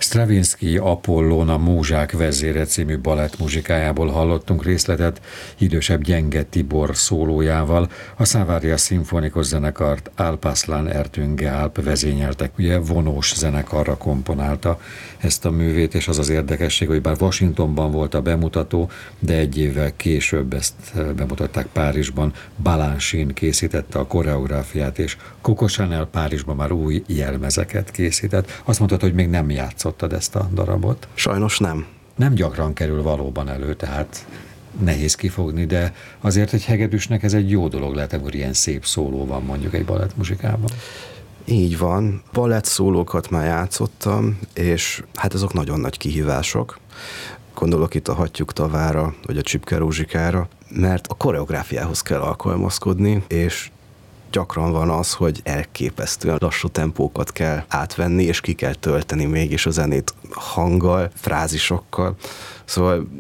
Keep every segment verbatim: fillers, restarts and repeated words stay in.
Stravinsky Apollón, a Múzsák vezére című balettmuzsikájából hallottunk részletet idősebb Gyenge Tibor szólójával. A Savaria Szimfonikus zenekart Alp Arslan Ertünge Alp vezényeltek, ugye vonós zenekarra komponálta ezt a művét, és az az érdekesség, hogy bár Washingtonban volt a bemutató, de egy évvel később ezt bemutatták Párizsban. Balanchine készítette a koreográfiát, és Coco Chanel Párizsban már új jelmezeket készített. Azt mondtad, hogy még nem játszottad ezt a darabot? Sajnos nem. Nem gyakran kerül valóban elő, tehát nehéz kifogni, de azért egy hegedűsnek ez egy jó dolog lehet, amikor ilyen szép szóló van mondjuk egy balettmuzsikában. Így van. Balett szólókat már játszottam, és hát azok nagyon nagy kihívások. Gondolok itt a Hattyúk tavára, vagy a Csipke Rózsikára, mert a koreográfiához kell alkalmazkodni, és gyakran van az, hogy elképesztően lassú tempókat kell átvenni, és ki kell tölteni mégis a zenét hanggal, frázisokkal. Szóval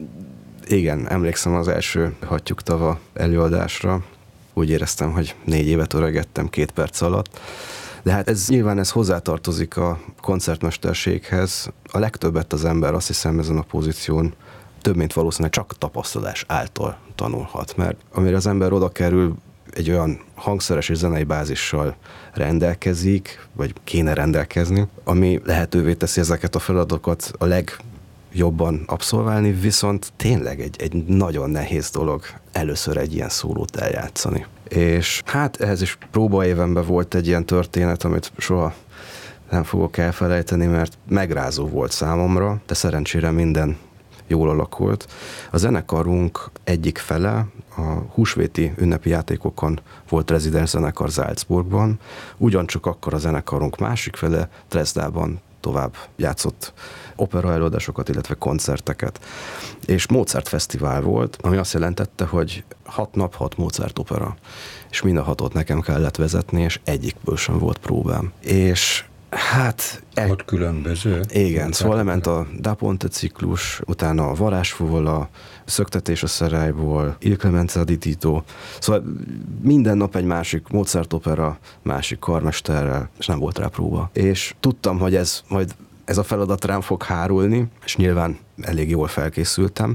igen, emlékszem az első Hattyúk tava előadásra. Úgy éreztem, hogy négy évet öregettem két perc alatt. De hát ez nyilván ez hozzátartozik a koncertmesterséghez. A legtöbbet az ember azt hiszem ezen a pozíción több, mint valószínűleg csak tapasztalás által tanulhat. Mert amire az ember oda kerül, egy olyan hangszeres és zenei bázissal rendelkezik, vagy kéne rendelkezni, ami lehetővé teszi ezeket a feladatokat a legjobban abszolválni, viszont tényleg egy, egy nagyon nehéz dolog először egy ilyen szólót eljátszani. És hát ehhez is próbaévemben volt egy ilyen történet, amit soha nem fogok elfelejteni, mert megrázó volt számomra, de szerencsére minden jól alakult. A zenekarunk egyik fele a húsvéti ünnepi játékokon volt rezidens zenekar Salzburgban, ugyancsak akkor a zenekarunk másik fele Dresdában tovább játszott opera előadásokat, illetve koncerteket. És Mozart fesztivál volt, ami azt jelentette, hogy hat nap, hat Mozart opera. És mind a hatot nekem kellett vezetni, és egyikből sem volt próbám. És hát... El... Ott különböző. Igen, szóval lement a Da Ponte ciklus, utána a Varázsfuvola, Szöktetés a Szerályból, Il Clemenza di Tito. Szóval minden nap egy másik Mozart opera, másik karmesterrel, és nem volt rá próba. És tudtam, hogy ez majd ez a feladat rám fog hárulni, és nyilván elég jól felkészültem.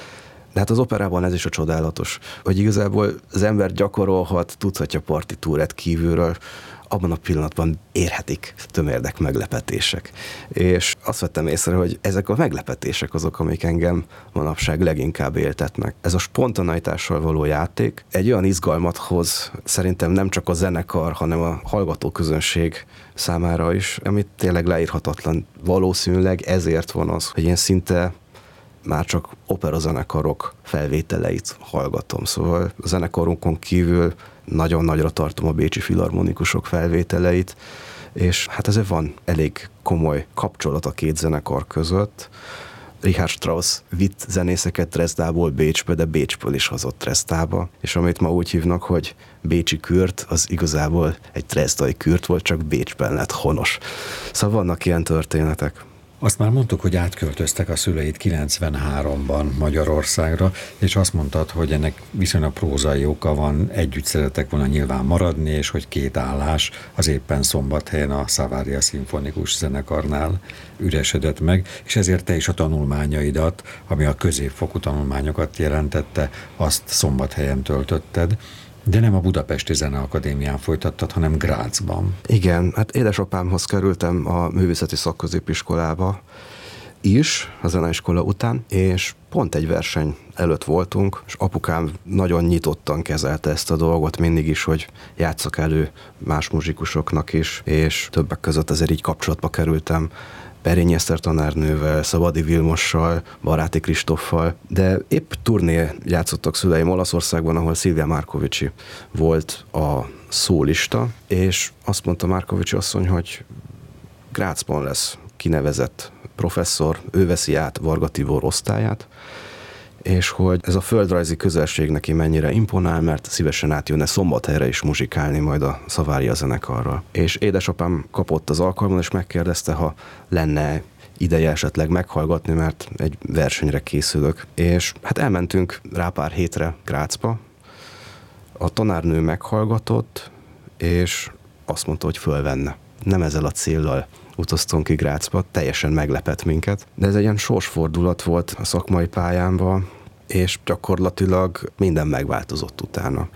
De hát az operában ez is a csodálatos, hogy igazából az ember gyakorolhat, tudhatja partitúrát kívülről, abban a pillanatban érhetik tömérdek meglepetések. És azt vettem észre, hogy ezek a meglepetések azok, amik engem manapság leginkább éltetnek. Ez a spontaneitással való játék egy olyan izgalmat hoz, szerintem nem csak a zenekar, hanem a hallgatóközönség számára is, amit tényleg leírhatatlan. Valószínűleg ezért van az, hogy én szinte már csak operazenekarok felvételeit hallgatom. Szóval a zenekarunkon kívül nagyon nagyra tartom a bécsi filharmonikusok felvételeit, és hát ezért van elég komoly kapcsolat a két zenekar között. Richard Strauss vitt zenészeket Dresdából Bécsbe, de Bécsből is hozott Dresdába, és amit ma úgy hívnak, hogy bécsi kürt, az igazából egy drezdai kürt volt, csak Bécsben lett honos. Szóval vannak ilyen történetek. Azt már mondtuk, hogy átköltöztek a szüleid kilencvenháromban Magyarországra, és azt mondtad, hogy ennek viszonylag prózai oka van, együtt szerettek volna nyilván maradni, és hogy két állás az éppen Szombathelyen a Savaria Szimfonikus Zenekarnál üresedett meg, és ezért te is a tanulmányaidat, ami a középfokú tanulmányokat jelentette, azt Szombathelyen töltötted. De nem a Budapesti Zeneakadémián folytattad, hanem Grazban. Igen, hát édesapámhoz kerültem a művészeti szakközépiskolába is, a zeneiskola után, és pont egy verseny előtt voltunk, és apukám nagyon nyitottan kezelte ezt a dolgot mindig is, hogy játsszak elő más muzsikusoknak is, és többek között azért így kapcsolatba kerültem Perényi Eszter tanárnővel, Szabadi Vilmossal, Baráti Kristóffal, de épp turné játszottak szüleim Olaszországban, ahol Szilvia Markovicsi volt a szólista, és azt mondta Markovicsi asszony, hogy Grazban lesz kinevezett professzor, ő veszi át Varga Tibor osztályát, és hogy ez a földrajzi közelség neki mennyire imponál, mert szívesen átjönne Szombathelyre is muzsikálni majd a Savaria zenekarral. És édesapám kapott az alkalmon, és megkérdezte, ha lenne ideje esetleg meghallgatni, mert egy versenyre készülök. És hát elmentünk rá pár hétre Grazba, a tanárnő meghallgatott, és azt mondta, hogy fölvenne. Nem ezzel a céllal utaztunk ki Grazba, teljesen meglepett minket. De ez egy ilyen sorsfordulat volt a szakmai pályámban, és gyakorlatilag minden megváltozott utána.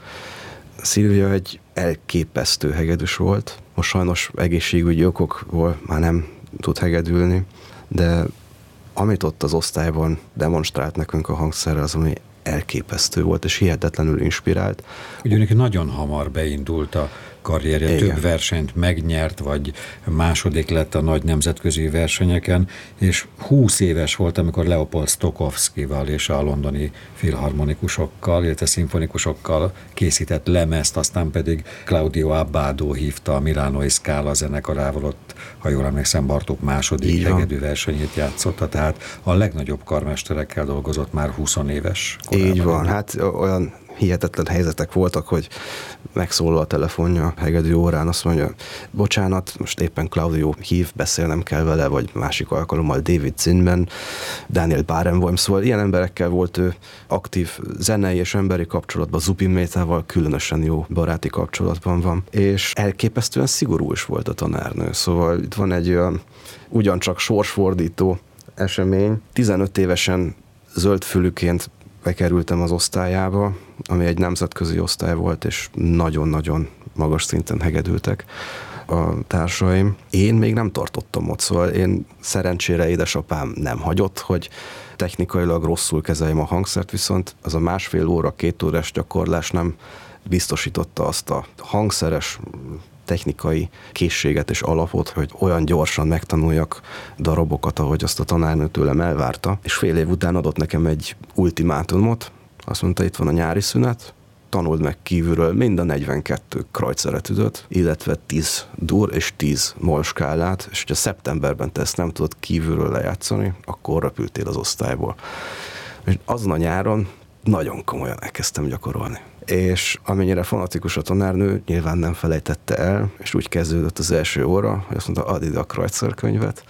Szilvia egy elképesztő hegedűs volt, most sajnos egészségügyi okokból már nem tud hegedülni, de amit ott az osztályban demonstrált nekünk a hangszerrel, az ami elképesztő volt, és hihetetlenül inspirált. Ugyanik nagyon hamar beindult a karrierje, Igen. több versenyt megnyert, vagy második lett a nagy nemzetközi versenyeken, és húsz éves volt, amikor Leopold Stokowskival és a londoni filharmonikusokkal, illetve szimfonikusokkal készített lemezt, aztán pedig Claudio Abbado hívta a Milánói Scala zenekarával, ott, ha jól emlékszem, Bartók második hegedű versenyét játszotta, tehát a legnagyobb karmesterekkel dolgozott már húsz éves korában. Így van, hát olyan hihetetlen helyzetek voltak, hogy megszólal a telefonja hegedű órán, azt mondja, bocsánat, most éppen Claudio hív, beszélnem kell vele, vagy másik alkalommal David Zinman, Daniel Barenboim, szóval ilyen emberekkel volt ő aktív zenei és emberi kapcsolatban, Zubin Métával különösen jó baráti kapcsolatban van, és elképesztően szigorú is volt a tanárnő, szóval itt van egy olyan ugyancsak sorsfordító esemény. tizenöt évesen zöldfülűként bekerültem az osztályába, ami egy nemzetközi osztály volt, és nagyon-nagyon magas szinten hegedültek a társaim. Én még nem tartottam ott, szóval én szerencsére édesapám nem hagyott, hogy technikailag rosszul kezeljem a hangszert, viszont az a másfél óra, két órás gyakorlás nem biztosította azt a hangszeres technikai készséget és alapot, hogy olyan gyorsan megtanuljak darabokat, ahogy azt a tanárnő tőlem elvárta, és fél év után adott nekem egy ultimátumot, azt mondta, itt van a nyári szünet, tanuld meg kívülről mind a negyvenkettő krajceretüdöt, illetve tíz dur és tíz moll skálát, és hogyha szeptemberben te ezt nem tudod kívülről lejátszani, akkor röpültél az osztályból. És azon a nyáron nagyon komolyan elkezdtem gyakorolni. És amennyire fanatikus a tanárnő, nyilván nem felejtette el, és úgy kezdődött az első óra, hogy azt mondta, add ide a Kreutzer könyvet.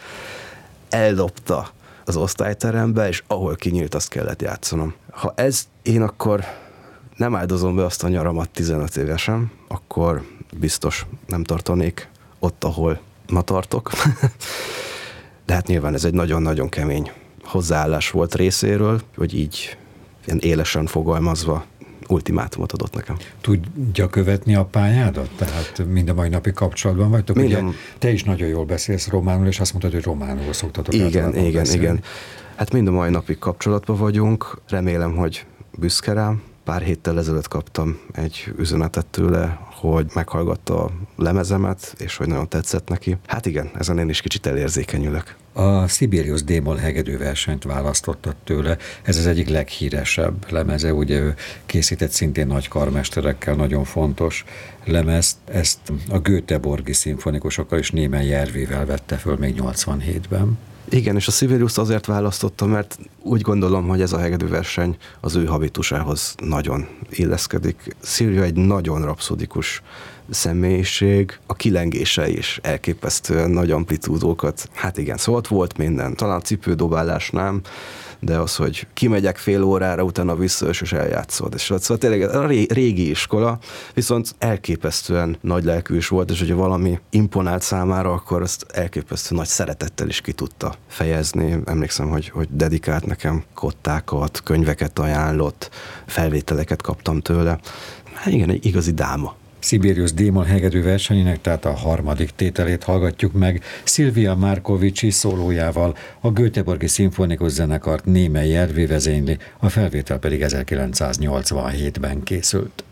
Eldobta az osztályterembe, és ahol kinyílt, azt kellett játszanom. Ha ez én akkor nem áldozom be azt a nyaramat tizenöt évesen, akkor biztos nem tartanék ott, ahol ma tartok. De hát nyilván ez egy nagyon-nagyon kemény hozzáállás volt részéről, hogy így ilyen élesen fogalmazva ultimátumot adott nekem. Tudja követni a pályádat? Tehát mind a mai napi kapcsolatban vagytok? Minden... Ugye, te is nagyon jól beszélsz románul, és azt mondtad, hogy románul szoktatok. Igen, igen, beszélni. igen. Hát mind a mai napig kapcsolatban vagyunk. Remélem, hogy büszke rám. Pár héttel ezelőtt kaptam egy üzenetet tőle, hogy meghallgatta a lemezemet, és hogy nagyon tetszett neki. Hát igen, ezen én is kicsit elérzékenyülök. A Sibelius D-moll hegedű versenyt választottad tőle. Ez az egyik leghíresebb lemeze, ugye ő készített szintén nagy karmesterekkel, nagyon fontos lemezt. Ezt a Göteborgi szimfonikusokkal és Németh Järvével vette föl még nyolcvanhétben. Igen, és a Sibeliust azért választottam, mert úgy gondolom, hogy ez a hegedűverseny az ő habitusához nagyon illeszkedik. Szilvia egy nagyon rapszodikus személyiség, a kilengése is elképesztően nagy amplitúdókat. Hát igen, szóval ott volt minden. Talán cipődobálás nem, de az, hogy kimegyek fél órára, utána vissza, és eljátszod. És szóval tényleg a régi iskola, viszont elképesztően nagy lelkű is volt, és hogyha valami imponált számára, akkor azt elképesztően nagy szeretettel is ki tudta fejezni. Emlékszem, hogy, hogy dedikált nekem kottákat, könyveket ajánlott, felvételeket kaptam tőle. Hát igen, egy igazi dáma. Sibelius D-moll hegedű versenyének, tehát a harmadik tételét hallgatjuk meg Silvia Markovicsi szólójával, a Göteborgi Szimfonikus Zenekart Németh Järvé vezényli, a felvétel pedig ezerkilencszáznyolcvanhétben készült.